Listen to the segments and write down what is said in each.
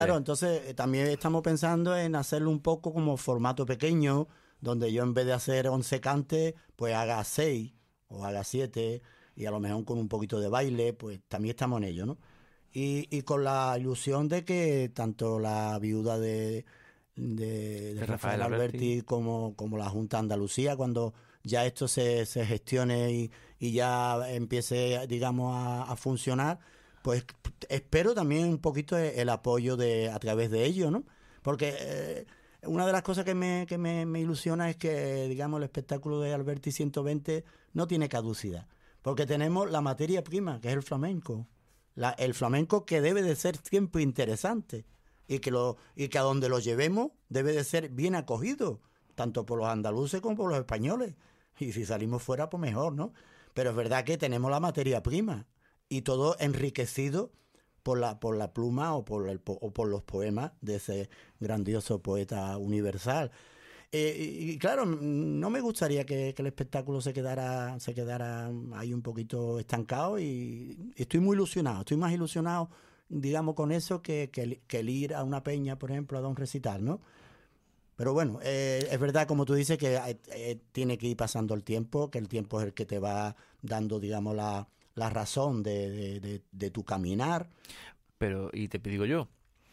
Claro, entonces también estamos pensando en hacerlo un poco como formato pequeño, donde yo en vez de hacer 11 cantes, pues haga 6 o haga 7 y a lo mejor con un poquito de baile, pues también estamos en ello, ¿no? Y con la ilusión de que tanto la viuda de De Rafael Rafael Alberti. Alberti como la Junta de Andalucía, cuando ya esto se gestione y ya empiece, digamos, a funcionar, pues espero también un poquito el apoyo a través de ello, ¿no? Porque una de las cosas que me ilusiona es que, digamos, el espectáculo de Alberti 120 no tiene caducidad, porque tenemos la materia prima, que es el flamenco. El flamenco que debe de ser siempre interesante y que a donde lo llevemos debe de ser bien acogido, tanto por los andaluces como por los españoles. Y si salimos fuera, pues mejor, ¿no? Pero es verdad que tenemos la materia prima y todo enriquecido por la pluma o por los poemas de ese grandioso poeta universal. Y claro, no me gustaría que el espectáculo se quedara ahí un poquito estancado y estoy muy ilusionado, estoy más ilusionado, digamos, con eso que el ir a una peña, por ejemplo, a dar un recital, ¿no? Pero bueno, es verdad, como tú dices, que tiene que ir pasando el tiempo, que el tiempo es el que te va dando, digamos, la razón de tu caminar. Pero, y te digo yo,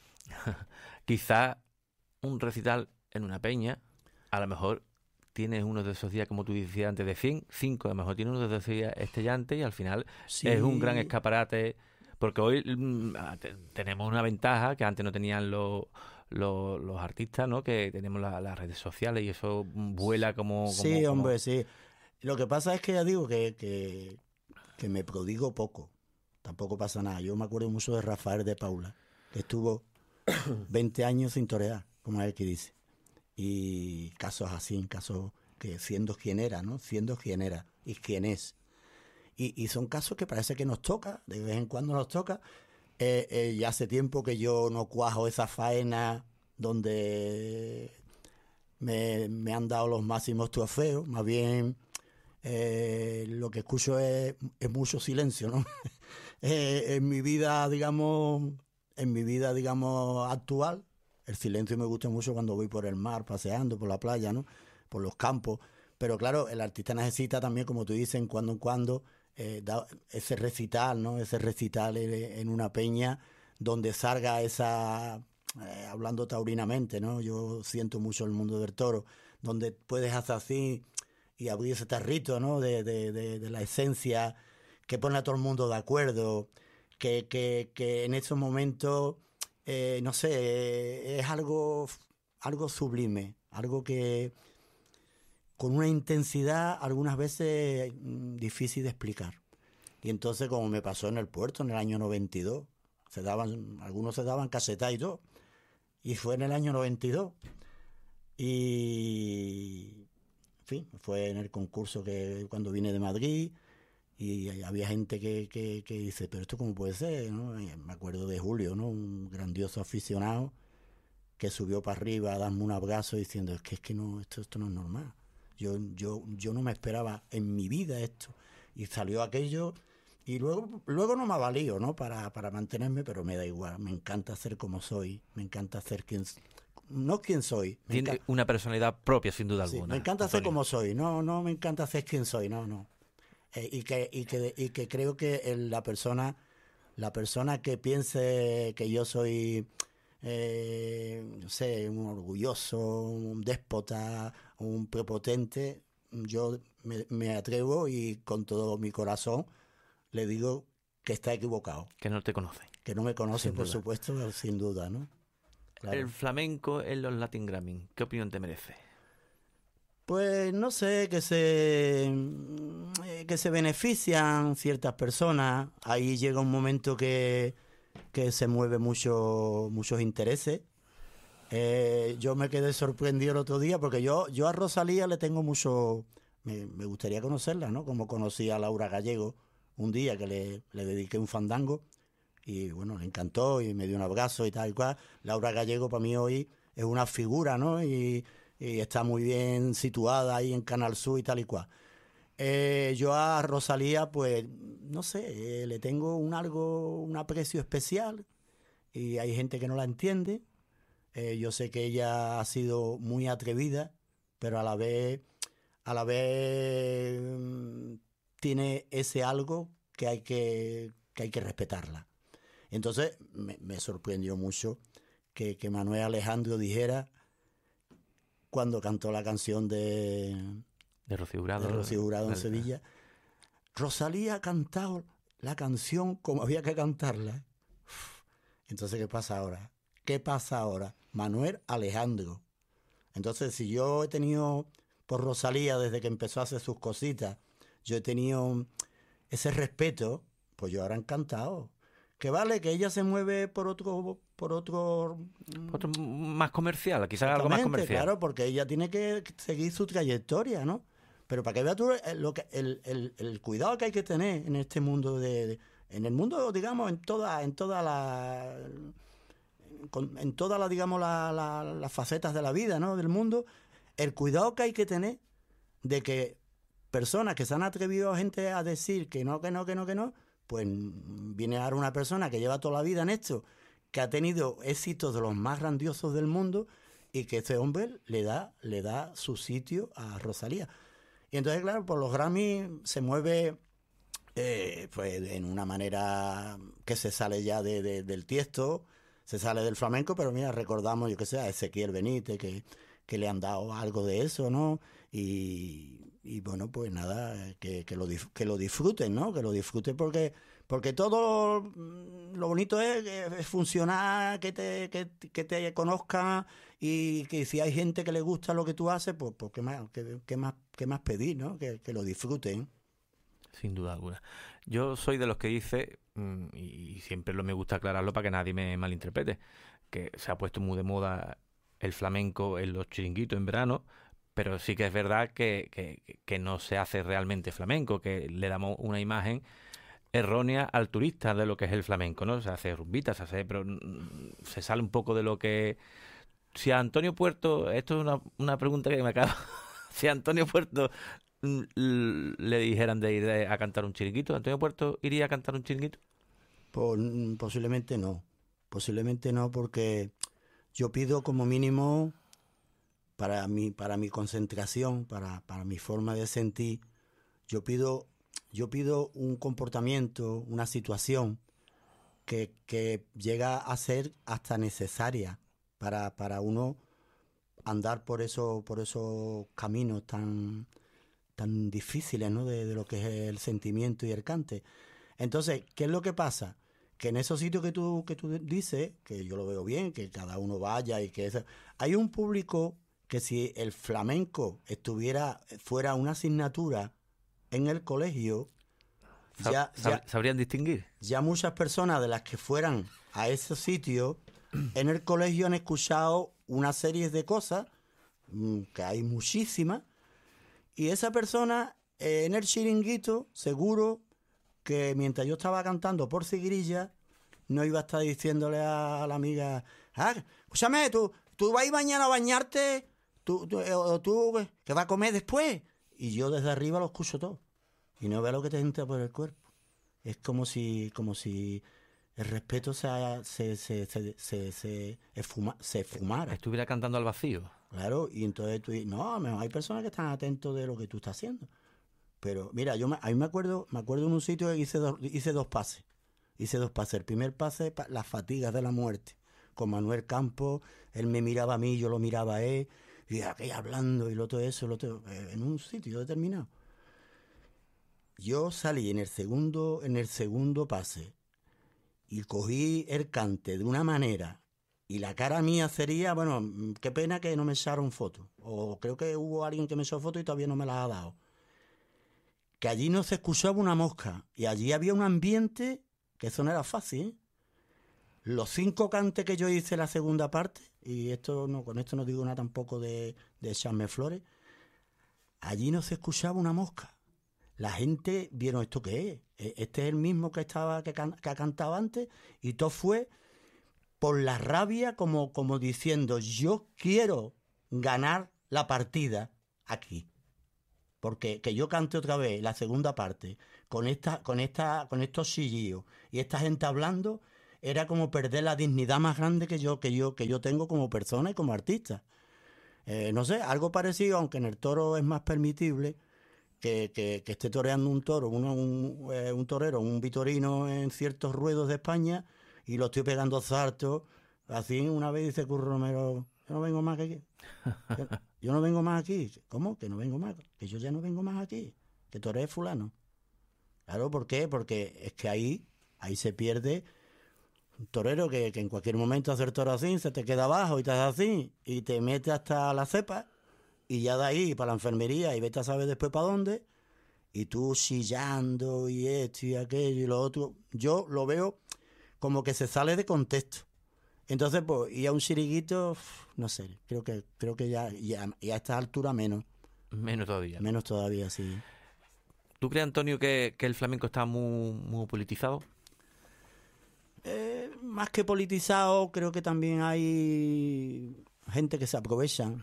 quizá un recital en una peña, a lo mejor tienes uno de esos días, como tú decías antes, de 100, 5, a lo mejor tienes uno de esos días estellantes y al final es un gran Sí, escaparate, porque hoy tenemos una ventaja que antes no tenían los artistas, ¿no? Que tenemos las redes sociales y eso vuela sí, como... hombre, sí. Lo que pasa es que ya digo que me prodigo poco. Tampoco pasa nada. Yo me acuerdo mucho de Rafael de Paula, que estuvo 20 años sin torear, como es el que dice. Y casos así, casos que siendo quien era, ¿no? Siendo quien era y quién es. Y son casos que parece que nos toca, de vez en cuando nos toca. Ya hace tiempo que yo no cuajo esa faena donde me han dado los máximos trofeos, más bien lo que escucho es mucho silencio, ¿no? En mi vida, digamos, actual, el silencio me gusta mucho cuando voy por el mar, paseando por la playa, ¿no? Por los campos. Pero claro, el artista necesita también, como tú dices, en cuando, ese recital, ¿no? Ese recital en una peña donde salga esa, hablando taurinamente, ¿no? Yo siento mucho el mundo del toro, donde puedes hacer así y abrir ese tarrito, ¿no? De la esencia que pone a todo el mundo de acuerdo, que en esos momentos, no sé, es algo sublime, algo que con una intensidad algunas veces difícil de explicar. Y entonces, como me pasó en el puerto en el año 92, algunos se daban casetas y todo, y fue en el año 92. Y, en fin, fue en el concurso que cuando vine de Madrid y había gente que dice, pero esto cómo puede ser, ¿no? Y me acuerdo de Julio, ¿no? Un grandioso aficionado que subió para arriba a darme un abrazo diciendo, es que no, esto no es normal. Yo no me esperaba en mi vida esto. Y salió aquello y luego no me ha valido, ¿no? Para mantenerme, pero me da igual. Me encanta ser como soy. Me encanta ser no quien soy. Tiene una personalidad propia, sin duda Sí, me alguna, encanta ser Antonio. como soy. No me encanta ser quien soy. No, no. Y que creo que la persona que piense que yo soy, no sé, un orgulloso, un déspota, un prepotente, yo me atrevo y con todo mi corazón le digo que está equivocado, Que no te conoce, que no me conoce, sin por duda. supuesto, sin duda, ¿no? El Claro. flamenco en los Latin Grammy, ¿qué opinión te merece? Pues no sé, que se benefician ciertas personas. Ahí llega un momento que se mueve muchos intereses. Yo me quedé sorprendido el otro día porque yo a Rosalía le tengo mucho. Me gustaría conocerla, ¿no? Como conocí a Laura Gallego un día que le dediqué un fandango y bueno, le encantó y me dio un abrazo y tal y cual. Laura Gallego para mí hoy es una figura, ¿no? Y está muy bien situada ahí en Canal Sur y tal y cual. Yo a Rosalía, pues, no sé, le tengo un aprecio especial. y hay gente que no la entiende. Yo sé que ella ha sido muy atrevida, pero a la vez tiene ese algo que hay que respetarla. Entonces me sorprendió mucho que Manuel Alejandro dijera, cuando cantó la canción de Rocío Jurado, en Sevilla, Rosalía ha cantado la canción como había que cantarla. Entonces, ¿qué pasa ahora? Manuel Alejandro. Entonces, si yo he tenido por Rosalía desde que empezó a hacer sus cositas, yo he tenido ese respeto, pues yo ahora encantado. Que vale, que ella se mueve por otro más comercial, quizás algo más comercial. Claro, porque ella tiene que seguir su trayectoria, ¿no? Pero para que veas tú el cuidado que hay que tener en este mundo en el mundo, digamos, en todas digamos, las facetas de la vida, ¿no? Del mundo, el cuidado que hay que tener de que personas que se han atrevido a gente a decir que no, pues viene ahora una persona que lleva toda la vida en esto, que ha tenido éxitos de los más grandiosos del mundo, y que este hombre le da su sitio a Rosalía. Y entonces, claro, por los Grammy se mueve pues en una manera que se sale ya del tiesto, se sale del flamenco, pero mira, recordamos, yo qué sé, a Ezequiel Benítez, que le han dado algo de eso, ¿no? Y bueno, pues nada, que lo disfruten, ¿no? Que lo disfruten porque todo lo bonito es funcionar, que te conozcan, y que si hay gente que le gusta lo que tú haces, pues qué más pedir, ¿no? Que lo disfruten. Sin duda alguna. Yo soy de los que dice, y siempre me gusta aclararlo para que nadie me malinterprete, que se ha puesto muy de moda el flamenco en los chiringuitos en verano, pero sí que es verdad que no se hace realmente flamenco, que le damos una imagen errónea al turista de lo que es el flamenco, ¿no? Se hace rumbitas, pero se sale un poco de lo que... Si a Antonio Puerto, esto es una pregunta que me acaba... Si a Antonio Puerto le dijeran de ir a cantar un chiringuito, ¿Antonio Puerto iría a cantar un chiringuito? Pues posiblemente no, porque yo pido como mínimo para mi concentración, para mi forma de sentir, yo pido un comportamiento, una situación que llega a ser hasta necesaria para uno andar por esos caminos tan difíciles, ¿no? De lo que es el sentimiento y el cante. Entonces, ¿qué es lo que pasa? Que en esos sitios que tú dices, que yo lo veo bien, que cada uno vaya y que hay un público que, si el flamenco fuera una asignatura en el colegio, ¿sabrían distinguir? Ya muchas personas de las que fueran a esos sitios en el colegio han escuchado una serie de cosas, que hay muchísimas, y esa persona en el chiringuito seguro que mientras yo estaba cantando por Sigrilla no iba a estar diciéndole a la amiga, escúchame, tú vas a ir mañana a bañarte, tú ¿qué vas a comer después? Y yo desde arriba lo escucho todo y no veo lo que te entra por el cuerpo. Es como si el respeto se fumara. Estuviera cantando al vacío. Claro, y entonces tú dices, no, hay personas que están atentos de lo que tú estás haciendo. Pero mira, a mí me acuerdo en un sitio que hice dos pases. El primer pase, las fatigas de la muerte, con Manuel Campos. Él me miraba a mí, yo lo miraba a él, y aquella hablando, y lo otro eso, en un sitio determinado. Yo salí en el segundo pase y cogí el cante de una manera, y la cara mía sería, bueno, qué pena que no me echaron fotos, o creo que hubo alguien que me echó fotos y todavía no me las ha dado, que allí no se escuchaba una mosca, y allí había un ambiente que eso no era fácil, ¿eh? Los 5 cantes que yo hice la segunda parte, y con esto no digo nada tampoco de echarme flores, allí no se escuchaba una mosca. La gente vieron, ¿esto qué es? Este es el mismo que ha cantado antes, y todo fue por la rabia, como diciendo, yo quiero ganar la partida aquí. Porque que yo cante otra vez la segunda parte con estos chillillos y esta gente hablando, era como perder la dignidad más grande que yo tengo como persona y como artista. No sé, algo parecido, aunque en el toro es más permitible que esté toreando un toro, un torero, un vitorino en ciertos ruedos de España y lo estoy pegando saltos. Así una vez dice Curro Romero, yo no vengo más aquí. Yo no vengo más aquí. ¿Cómo? Que no vengo más. Que yo ya no vengo más aquí. Que toree fulano. Claro, ¿por qué? Porque es que ahí se pierde un torero que en cualquier momento hace el toro así, se te queda abajo y te hace así, y te mete hasta la cepa, y ya de ahí para la enfermería, y vete a saber después para dónde, y tú chillando, y esto y aquello y lo otro. Yo lo veo como que se sale de contexto. Entonces, pues, y a un chiriguito, no sé, creo que ya a esta altura menos. Menos todavía. Menos todavía, sí. ¿Tú crees, Antonio, que el flamenco está muy politizado? Más que politizado, creo que también hay gente que se aprovechan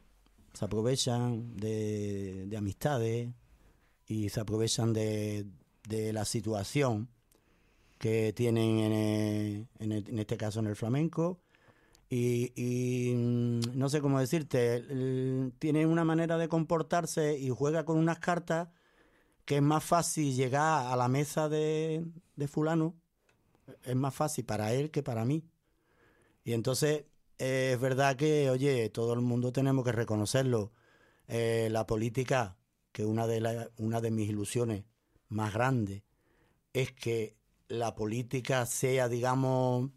de amistades y se aprovechan de la situación que tienen en este caso en el flamenco y no sé cómo decirte, tienen una manera de comportarse y juega con unas cartas que es más fácil llegar a la mesa de fulano, es más fácil para él que para mí. Y entonces es verdad que, oye, todo el mundo tenemos que reconocerlo. La política, que una de mis ilusiones más grandes es que la política sea, digamos,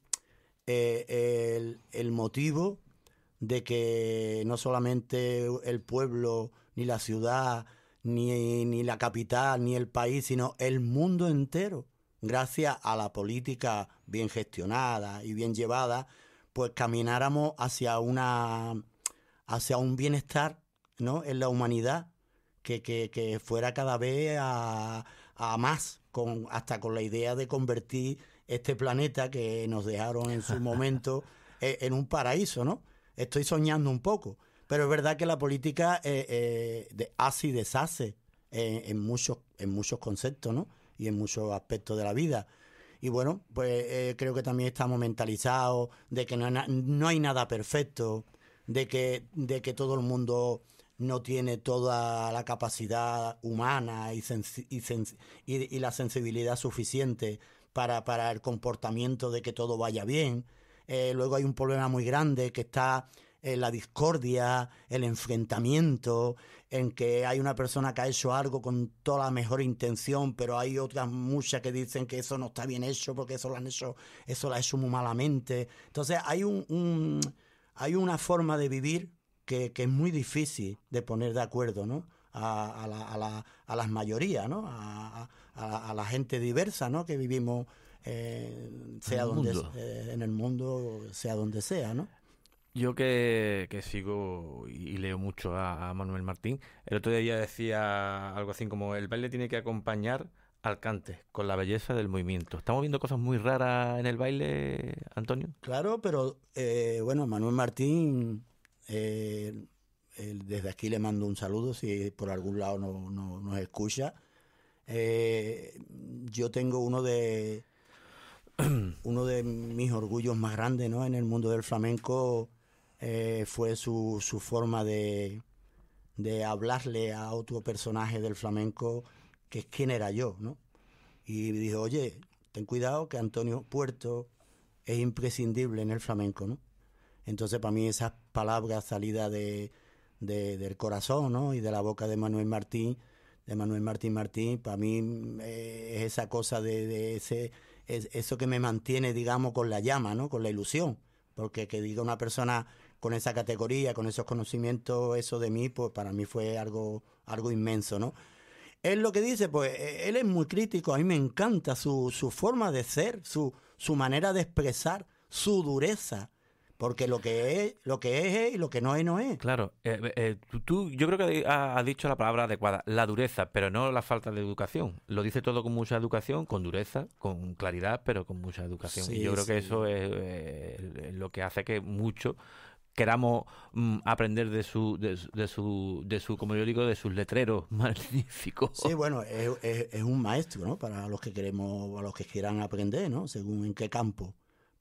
el motivo de que no solamente el pueblo, ni la ciudad, ni la capital, ni el país, sino el mundo entero, gracias a la política bien gestionada y bien llevada, pues camináramos hacia un bienestar, ¿no?, en la humanidad, que fuera cada vez a más, hasta con la idea de convertir este planeta que nos dejaron en su momento en un paraíso, ¿no? Estoy soñando un poco, pero es verdad que la política hace y deshace en muchos conceptos, ¿no?, y en muchos aspectos de la vida. Y bueno, pues creo que también estamos mentalizados de que no hay nada perfecto, de que todo el mundo no tiene toda la capacidad humana y la sensibilidad suficiente para el comportamiento de que todo vaya bien. Luego hay un problema muy grande que está en la discordia, el enfrentamiento, en que hay una persona que ha hecho algo con toda la mejor intención, pero hay otras muchas que dicen que eso no está bien hecho porque eso lo ha hecho muy malamente. Entonces hay hay una forma de vivir que es muy difícil de poner de acuerdo, ¿no?, a las mayorías, ¿no?, a la gente diversa, ¿no?, que vivimos sea donde en el mundo, sea donde sea, ¿no? Yo que sigo y leo mucho a Manuel Martín, el otro día decía algo así como: el baile tiene que acompañar al cante con la belleza del movimiento. ¿Estamos viendo cosas muy raras en el baile, Antonio? Claro, pero bueno, Manuel Martín, desde aquí le mando un saludo si por algún lado no nos escucha. Yo tengo uno de mis orgullos más grandes, ¿no?, en el mundo del flamenco, fue su forma de hablarle a otro personaje del flamenco, que es quién era yo, ¿no? Y dijo: oye, ten cuidado que Antonio Puerto es imprescindible en el flamenco, ¿no? Entonces, para mí, esas palabras salidas del corazón, ¿no?, y de la boca de Manuel Martín, para mí es esa cosa eso que me mantiene, digamos, con la llama, ¿no?, con la ilusión. Porque que diga una persona con esa categoría, con esos conocimientos, eso de mí, pues para mí fue algo inmenso, ¿no? Él lo que dice, pues él es muy crítico, a mí me encanta su forma de ser, su manera de expresar, su dureza, porque lo que es y lo que no es, no es. Claro, tú yo creo que has dicho la palabra adecuada, la dureza, pero no la falta de educación. Lo dice todo con mucha educación, con dureza, con claridad, pero con mucha educación. Sí, y yo creo que eso es lo que hace que muchos queramos aprender de su, como yo digo, de sus letreros magníficos. Sí, bueno, es un maestro, ¿no?, para los que quieran aprender, ¿no?, según en qué campo.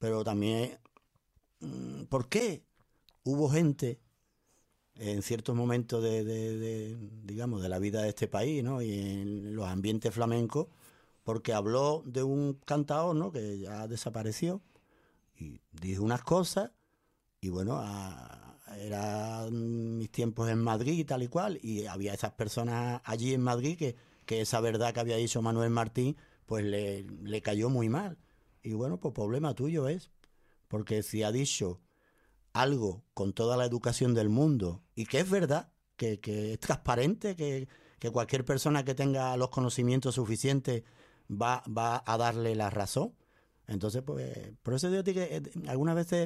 pero también, ¿por qué hubo gente en ciertos momentos digamos, de la vida de este país, ¿no? Y en los ambientes flamencos, porque habló de un cantador, ¿no? Que ya desapareció y dijo unas cosas y bueno, eran mis tiempos en Madrid y tal y cual, y había esas personas allí en Madrid que esa verdad que había dicho Manuel Martín pues le cayó muy mal. Y bueno, pues problema tuyo es, porque si ha dicho algo con toda la educación del mundo y que es verdad, que es transparente, que cualquier persona que tenga los conocimientos suficientes va a darle la razón. Entonces, pues, por eso digo que algunas veces,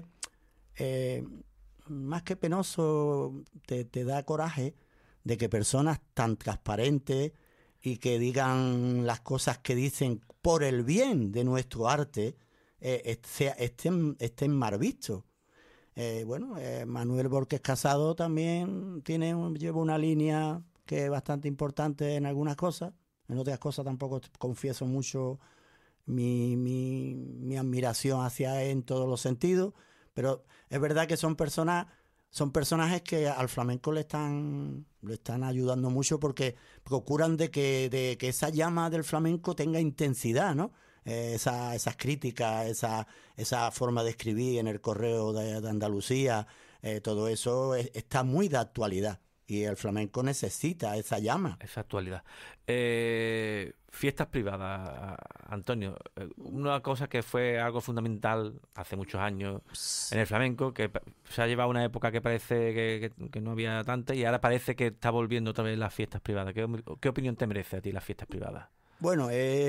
más que penoso, te da coraje de que personas tan transparentes y que digan las cosas que dicen por el bien de nuestro arte, estén mal vistos. Manuel Borges Casado también lleva una línea que es bastante importante en algunas cosas. En otras cosas tampoco confieso mucho mi admiración hacia él en todos los sentidos. Pero es verdad que son personajes que al flamenco le están ayudando mucho porque procuran de que esa llama del flamenco tenga intensidad, ¿no? Esas críticas, esa forma de escribir en el Correo de Andalucía, todo eso está muy de actualidad y el flamenco necesita esa llama. Esa actualidad. Fiestas privadas, Antonio. Una cosa que fue algo fundamental hace muchos años en el flamenco, que se ha llevado una época que parece que no había tanta y ahora parece que está volviendo otra vez las fiestas privadas. ¿Qué opinión te merece a ti las fiestas privadas? Bueno,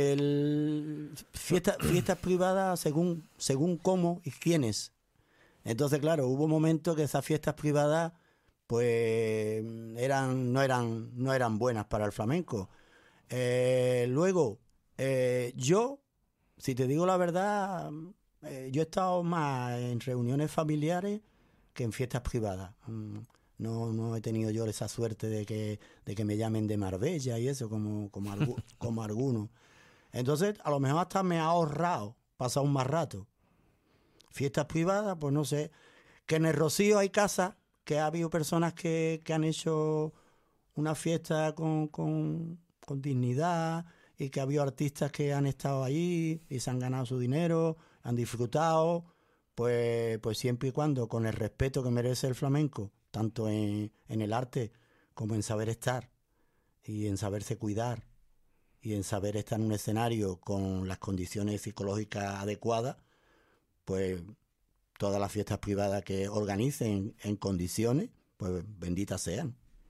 fiestas privadas según cómo y quiénes. Entonces, claro, hubo momentos que esas fiestas privadas pues no eran buenas para el flamenco. Luego, yo, si te digo la verdad, yo he estado más en reuniones familiares que en fiestas privadas. No he tenido yo esa suerte de que me llamen de Marbella y eso, como algunos. Entonces, a lo mejor hasta me ha ahorrado pasar un más rato. Fiestas privadas, pues no sé. Que en el Rocío hay casas, que ha habido personas que han hecho una fiesta con dignidad y que ha habido artistas que han estado allí y se han ganado su dinero, han disfrutado, pues siempre y cuando con el respeto que merece el flamenco, tanto en el arte como en saber estar y en saberse cuidar y en saber estar en un escenario con las condiciones psicológicas adecuadas, pues todas las fiestas privadas que organicen en condiciones, pues benditas sean.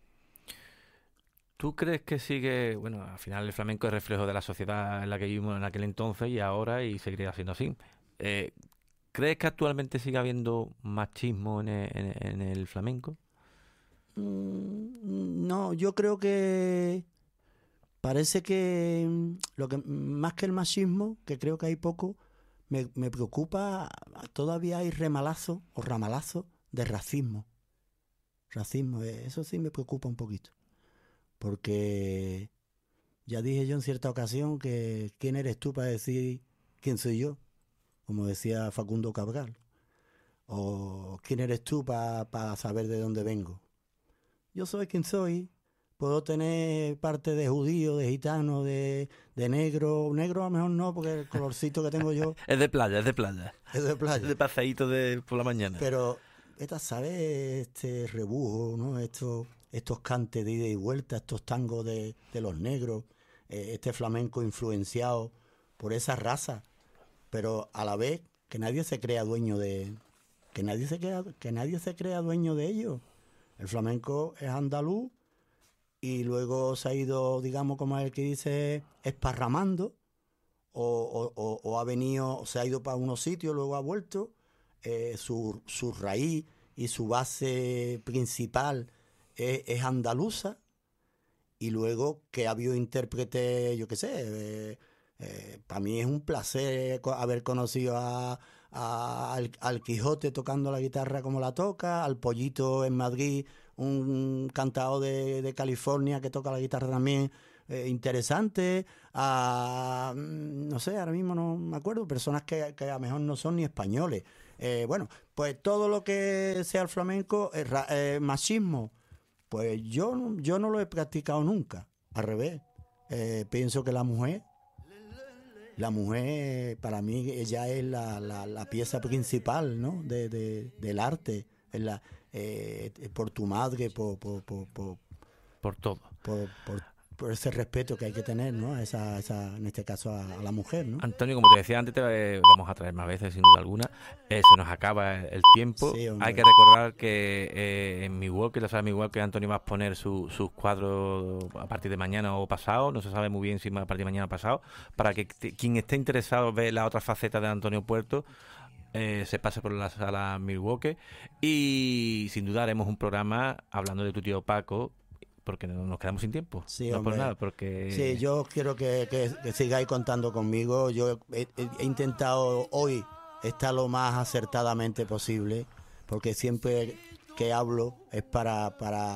¿Tú crees que sigue, bueno, al final el flamenco es reflejo de la sociedad en la que vivimos en aquel entonces y ahora y seguirá siendo así? ¿Crees que actualmente sigue habiendo machismo en el flamenco? No, yo creo que parece que lo que más que el machismo, que creo que hay poco, me preocupa, todavía hay remalazo o ramalazo de racismo. Racismo, eso sí me preocupa un poquito. Porque ya dije yo en cierta ocasión que ¿quién eres tú para decir quién soy yo? Como decía Facundo Cabral. O ¿quién eres tú para saber de dónde vengo? Yo soy quien soy. Puedo tener parte de judío, de gitano, de negro. Negro a lo mejor no, porque el colorcito que tengo yo... Es de playa, es de playa. Es de playa. Es de paseíto por la mañana. Pero, ¿sabes? Este rebujo, ¿no? Estos cantes de ida y vuelta, estos tangos de los negros, este flamenco influenciado por esa raza, pero a la vez que nadie se crea dueño que nadie se crea dueño de ello. El flamenco es andaluz y luego se ha ido, digamos, como el que dice, esparramando o ha venido, se ha ido para unos sitios, luego ha vuelto. Su raíz y su base principal es andaluza, y luego que ha habido intérpretes, yo qué sé, para mí es un placer haber conocido al Quijote tocando la guitarra como la toca, al Pollito en Madrid, un cantao de California que toca la guitarra también interesantes, a, no sé, ahora mismo no me acuerdo, personas que a lo mejor no son ni españoles. Bueno, pues todo lo que sea el flamenco, machismo, pues yo no lo he practicado nunca, al revés. Pienso que la mujer para mí ella es la pieza principal, ¿no? del arte, es por tu madre, por todo. Por ese respeto que hay que tener, ¿no? En este caso a la mujer, ¿no? Antonio, como te decía antes, te vamos a traer más veces, sin duda alguna. Se nos acaba el tiempo. Sí, hay que recordar que en Milwaukee, la sala de Milwaukee, Antonio va a exponer sus cuadros a partir de mañana o pasado. No se sabe muy bien si a partir de mañana o pasado. Para que quien esté interesado ve la otra faceta de Antonio Puerto, se pase por la sala Milwaukee. Y sin duda haremos un programa hablando de tu tío Paco, porque nos quedamos sin tiempo. Sí, no hombre. por nada, porque... Sí, yo quiero que sigáis contando conmigo. Yo he intentado hoy estar lo más acertadamente posible, porque siempre que hablo es para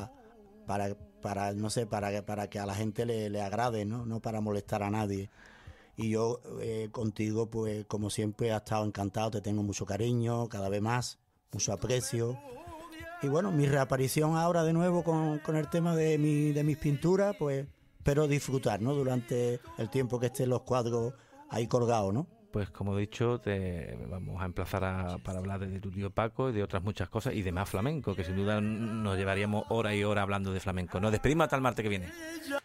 no sé, para que a la gente le agrade, no para molestar a nadie. Y yo contigo, pues como siempre, he estado encantado, te tengo mucho cariño, cada vez más, mucho aprecio. Y bueno, mi reaparición ahora de nuevo con el tema de mis pinturas, pues espero disfrutar, ¿no? Durante el tiempo que estén los cuadros ahí colgados, ¿no? Pues como he dicho, te vamos a emplazar para hablar de tu tío Paco y de otras muchas cosas y de más flamenco, que sin duda nos llevaríamos hora y hora hablando de flamenco. Nos despedimos hasta el martes que viene.